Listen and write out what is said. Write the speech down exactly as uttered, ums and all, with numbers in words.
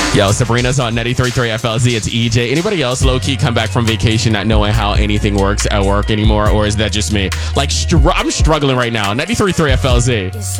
Yo, Sabrina's on ninety-three point three F L Z. It's E J. Anybody else low-key come back from vacation not knowing how anything works at work anymore? Or is that just me? Like, str- I'm struggling right now. ninety-three point three F L Z.